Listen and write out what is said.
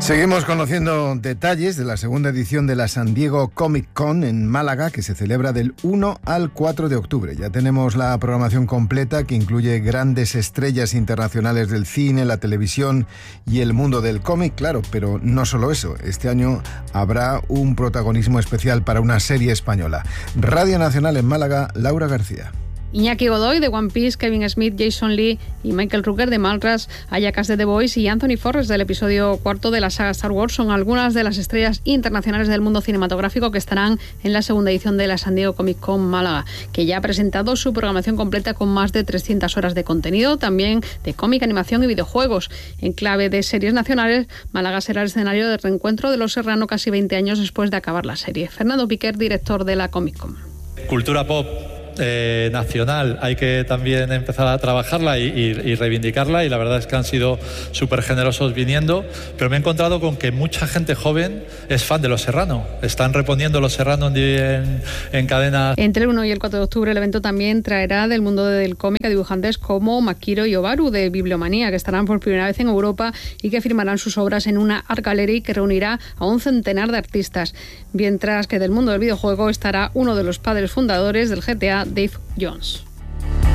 Seguimos conociendo detalles de la segunda edición de la San Diego Comic Con en Málaga, que se celebra del 1 al 4 de octubre. Ya tenemos la programación completa, que incluye grandes estrellas internacionales del cine, la televisión y el mundo del cómic, claro, pero no solo eso. Este año habrá un protagonismo especial para una serie española. Radio Nacional en Málaga, Laura García. Iñaki Godoy de One Piece, Kevin Smith, Jason Lee y Michael Rooker de Mallrats, Aya Cash de The Boys y Anthony Forrest del episodio 4 de la saga Star Wars son algunas de las estrellas internacionales del mundo cinematográfico que estarán en la segunda edición de la San Diego Comic Con Málaga, que ya ha presentado su programación completa con más de 300 horas de contenido, también de cómic, animación y videojuegos. En clave de series nacionales, Málaga será el escenario del reencuentro de Los Serrano casi 20 años después de acabar la serie. Fernando Piquer, director de la Comic Con. Cultura pop nacional, hay que también empezar a trabajarla y reivindicarla, y la verdad es que han sido súper generosos viniendo, pero me he encontrado con que mucha gente joven es fan de Los Serrano, están reponiendo Los Serrano en cadena. Entre el 1 y el 4 de octubre el evento también traerá del mundo del cómic a dibujantes como Makiro y Obaru de Bibliomanía, que estarán por primera vez en Europa y que firmarán sus obras en una Art Gallery que reunirá a un centenar de artistas, mientras que del mundo del videojuego estará uno de los padres fundadores del GTA, Dave Jones.